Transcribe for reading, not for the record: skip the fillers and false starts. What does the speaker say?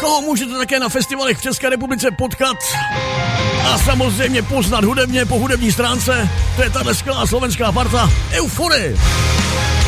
No, můžete také na festivalech v České republice potkat a samozřejmě poznat hudebně po hudební stránce. To je tahle skvělá slovenská parta Euforie.